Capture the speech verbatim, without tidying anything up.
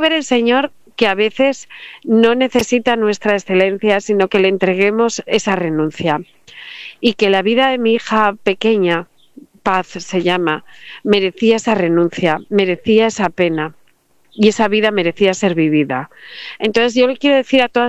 ver el Señor que a veces no necesita nuestra excelencia, sino que le entreguemos esa renuncia. Y que la vida de mi hija pequeña, Paz se llama, merecía esa renuncia, merecía esa pena y esa vida merecía ser vivida. Entonces yo le quiero decir a todas